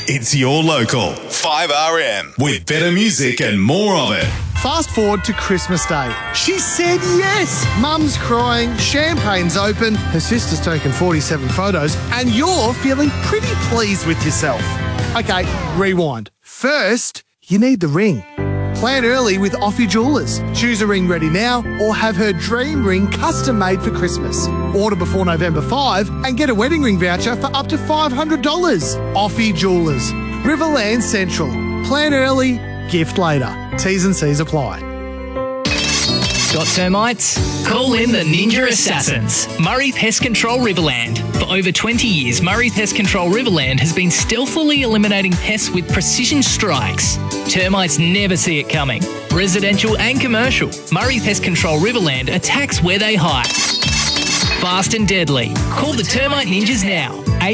It's your local 5RM with better music and more of it. Fast forward to Christmas Day. She said yes. Mum's crying, champagne's open, her sister's taken 47 photos, and you're feeling pretty pleased with yourself. Okay, rewind. First, you need the ring. Plan early with Offie Jewellers. Choose a ring ready now or have her dream ring custom made for Christmas. Order before November 5 and get a wedding ring voucher for up to $500. Offie Jewellers. Riverland Central. Plan early, gift later. T's and C's apply. Got termites? Call in the Ninja Assassins. Murray Pest Control Riverland. For over 20 years, Murray Pest Control Riverland has been stealthily eliminating pests with precision strikes. Termites never see it coming. Residential and commercial, Murray Pest Control Riverland attacks where they hide. Fast and deadly. Call the Termite Ninjas now.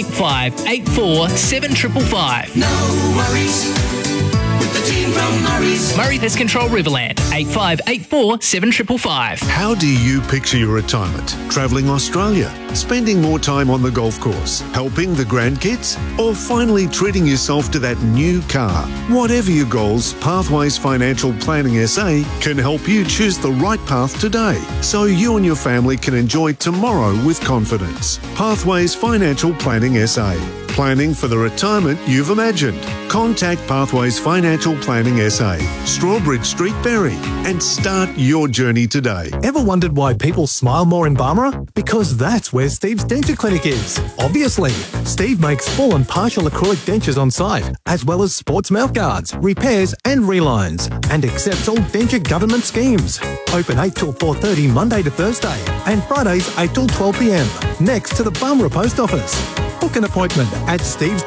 8584 7555. No worries. The team from Murray's. Murray Pest Control Riverland, 8584 7555. How do you picture your retirement? Travelling Australia? Spending more time on the golf course? Helping the grandkids? Or finally treating yourself to that new car? Whatever your goals, Pathways Financial Planning SA can help you choose the right path today so you and your family can enjoy tomorrow with confidence. Pathways Financial Planning SA. Planning for the retirement you've imagined. Contact Pathways Financial Planning SA, Strawbridge Street, Berry, and start your journey today. Ever wondered why people smile more in Barmera? Because that's where Steve's Denture Clinic is. Obviously, Steve makes full and partial acrylic dentures on site, as well as sports mouth guards, repairs and relines, and accepts all denture government schemes. Open 8 till 4:30 Monday to Thursday, and Fridays 8 till 12 p.m, next to the Barmera Post Office. Book an appointment at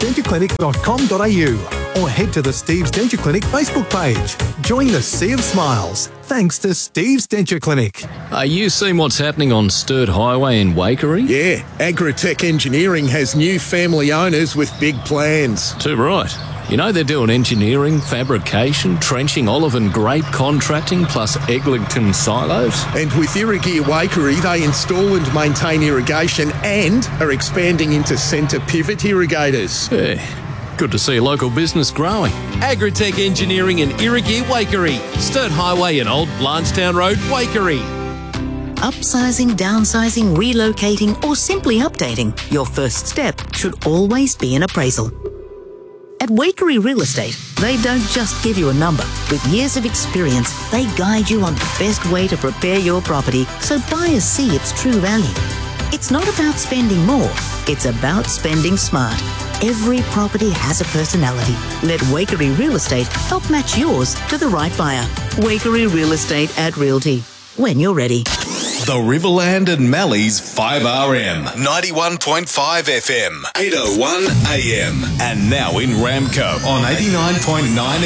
stevesdentureclinic.com.au or head to the Steve's Denture Clinic Facebook page. Join the Sea of Smiles thanks to Steve's Denture Clinic. Are you seeing what's happening on Sturt Highway in Waikerie? Yeah, Agritech Engineering has new family owners with big plans. Too right. You know they're doing engineering, fabrication, trenching, olive and grape contracting, plus Eglinton silos. And with Irrigear Waikerie, they install and maintain irrigation and are expanding into centre pivot irrigators. Yeah, good to see local business growing. Agritech Engineering and Irrigear Waikerie, Sturt Highway and Old Blanchetown Road, Waikerie. Upsizing, downsizing, relocating, or simply updating, your first step should always be an appraisal. At Waikerie Real Estate, they don't just give you a number. With years of experience, they guide you on the best way to prepare your property so buyers see its true value. It's not about spending more, it's about spending smart. Every property has a personality. Let Waikerie Real Estate help match yours to the right buyer. Waikerie Real Estate at Realty. When you're ready. The Riverland and Mallee's 5RM, 91.5 FM, 801 AM, and now in Ramco on 89.9